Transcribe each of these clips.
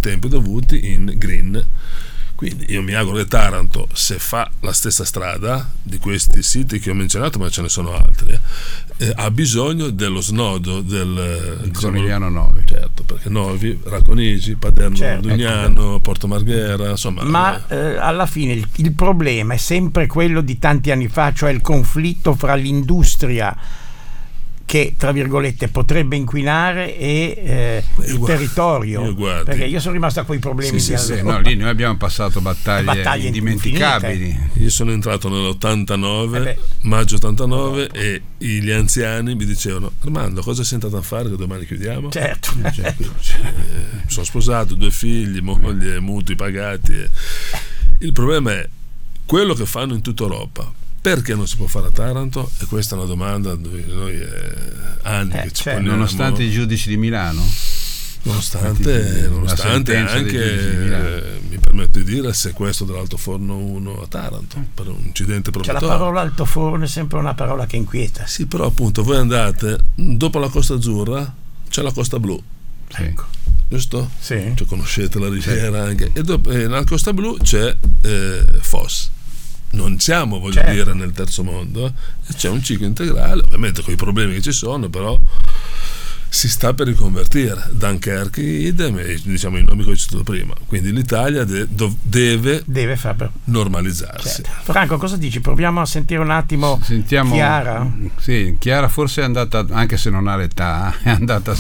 tempi dovuti in green. Quindi io mi auguro che Taranto, se fa la stessa strada di questi siti che ho menzionato, ma ce ne sono altri, ha bisogno dello snodo del Cornigliano Novi. Certo, perché Novi, Racconigi, Paderno, Dugnano, Porto Marghera, insomma. Ma alla fine il problema è sempre quello di tanti anni fa, cioè il conflitto fra l'industria che tra virgolette potrebbe inquinare e il territorio, perché io sono rimasto a quei problemi no, lì noi abbiamo passato battaglie indimenticabili. Infinite. Io sono entrato nell'89, maggio 89, e gli anziani mi dicevano: Armando, cosa sei andato a fare che domani chiudiamo? Certo. Sono sposato, 2 figli, moglie, mutui pagati. Il problema è quello che fanno in tutta Europa. Perché non si può fare a Taranto? E questa è una domanda dove noi anni che ci poniamo. Nonostante i giudici di Milano? Nonostante anche, mi permetto di dire, il sequestro dell'altoforno 1 a Taranto per un incidente provocatorio. La parola altoforno è sempre una parola che inquieta. Sì, però appunto voi andate dopo la Costa Azzurra, c'è la Costa Blu. Ecco. Giusto? Sì. Cioè, conoscete la riviera anche. E dopo, nella Costa Blu c'è Foss. Non siamo, dire, nel terzo mondo, c'è un ciclo integrale, ovviamente con i problemi che ci sono, però si sta per riconvertire. Dunkerque idem, diciamo i nomi che ho citato prima. Quindi l'Italia deve normalizzarsi. Certo. Franco, cosa dici? Proviamo a sentire un attimo. Sentiamo Chiara. Sì, Chiara forse è andata, anche se non ha l'età, è andata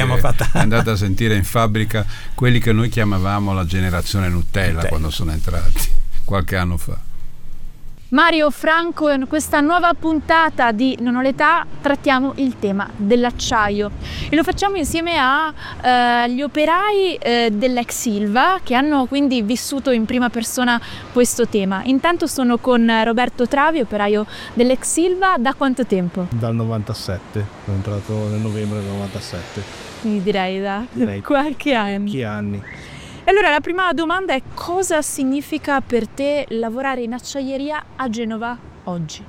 a sentire in fabbrica quelli che noi chiamavamo la generazione Nutella quando sono entrati qualche anno fa. Mario, Franco, in questa nuova puntata di Non ho l'età trattiamo il tema dell'acciaio e lo facciamo insieme agli operai dell'ex Ilva, che hanno quindi vissuto in prima persona questo tema. Intanto sono con Roberto Travi, operaio dell'ex Ilva. Da quanto tempo? Dal 97, sono entrato nel novembre del 97. Quindi direi da qualche anni. Allora la prima domanda è: cosa significa per te lavorare in acciaieria a Genova oggi?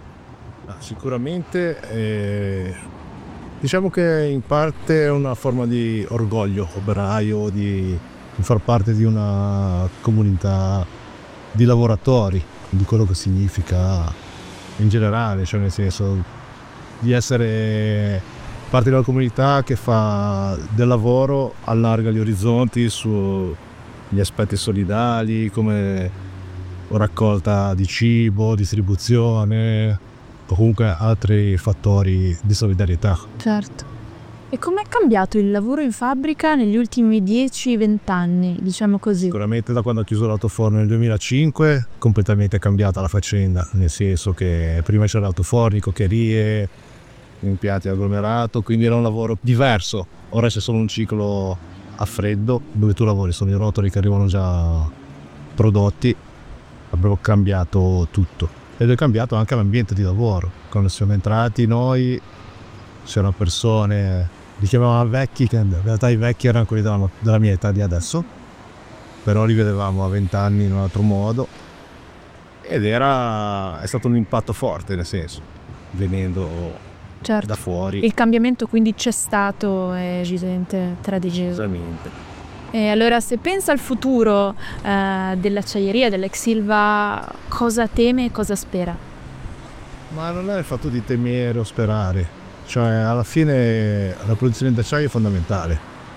Sicuramente diciamo che in parte è una forma di orgoglio operaio, di far parte di una comunità di lavoratori, di quello che significa in generale, cioè nel senso di essere parte di una comunità che fa del lavoro, allarga gli orizzonti su gli aspetti solidali come raccolta di cibo, distribuzione o comunque altri fattori di solidarietà. Certo. E com'è cambiato il lavoro in fabbrica negli ultimi 10-20 anni, diciamo così? Sicuramente da quando ho chiuso l'altoforno nel 2005 completamente cambiata la faccenda, nel senso che prima c'era l'altoforno, coccherie, impianti agglomerato, quindi era un lavoro diverso. Ora c'è solo un ciclo a freddo dove tu lavori, sono i rotoli che arrivano già prodotti. Abbiamo cambiato tutto ed è cambiato anche l'ambiente di lavoro. Quando siamo entrati noi c'erano persone, li chiamavamo vecchi, che in realtà i vecchi erano quelli della mia età di adesso, però li vedevamo a 20 anni in un altro modo ed è stato un impatto forte, nel senso, venendo da fuori. Il cambiamento quindi c'è stato, è evidente, Esattamente. E allora, se pensa al futuro dell'acciaieria, dell'ex Ilva, cosa teme e cosa spera? Ma non è il fatto di temere o sperare, cioè alla fine la produzione d'acciaio è fondamentale.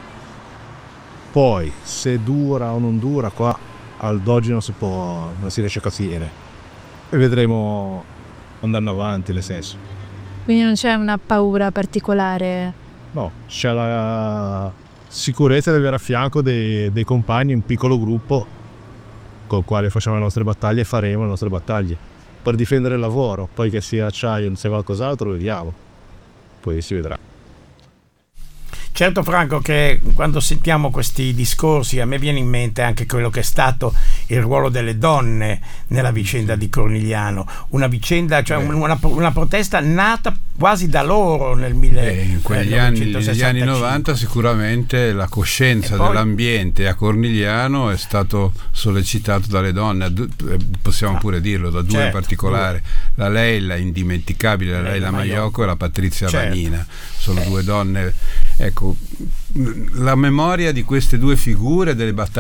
Poi se dura o non dura, qua al oggi non si riesce a capire e vedremo andando avanti, nel senso. Quindi non c'è una paura particolare? No, c'è la sicurezza di avere a fianco dei compagni, un piccolo gruppo con il quale facciamo le nostre battaglie e faremo le nostre battaglie per difendere il lavoro. Poi che sia acciaio o sia qualcos'altro, vediamo, poi si vedrà. Certo, Franco, che quando sentiamo questi discorsi a me viene in mente anche quello che è stato il ruolo delle donne nella vicenda di Cornigliano, una vicenda, cioè una protesta nata quasi da loro nel in quegli negli anni 90 sicuramente la coscienza dell'ambiente a Cornigliano è stato sollecitato dalle donne, possiamo pure dirlo, da due in particolare, la Leila indimenticabile, la Leila Maiocco e la Patrizia Vagnina, sono due donne. Ecco, la memoria di queste due figure delle battaglie